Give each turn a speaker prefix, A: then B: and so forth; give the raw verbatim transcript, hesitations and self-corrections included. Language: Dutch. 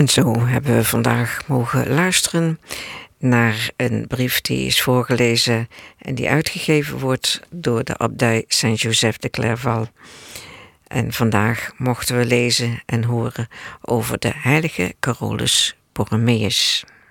A: En zo hebben we vandaag mogen luisteren naar een brief die is voorgelezen en die uitgegeven wordt door de abdij Saint-Joseph de Clairval. En vandaag mochten we lezen en horen over de heilige Carolus Borromeus.